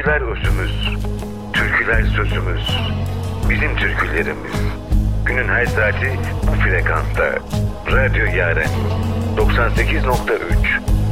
Şarkılar özümüz, türküler sözümüz. Bizim türkülerimiz. Günün her saati bu frekansta. Radyo Yaren 98.3